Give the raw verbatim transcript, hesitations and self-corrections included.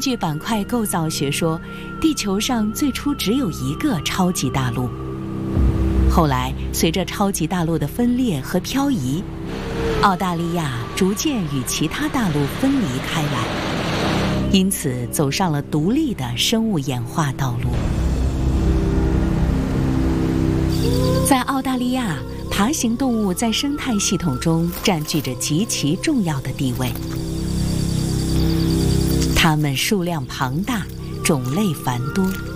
据板块构造学说，地球上最初只有一个超级大陆。后来，随着超级大陆的分裂和漂移，澳大利亚逐渐与其他大陆分离开来，因此走上了独立的生物演化道路。在澳大利亚，爬行动物在生态系统中占据着极其重要的地位。它们数量庞大，种类繁多。